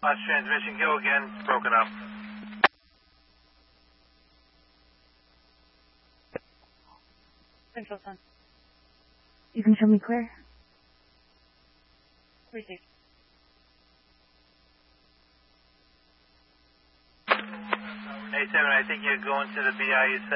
Lost transmission, go again, broken up. Central Sun. You can show me clear. Received. A7, I think you're going to the BI, you said?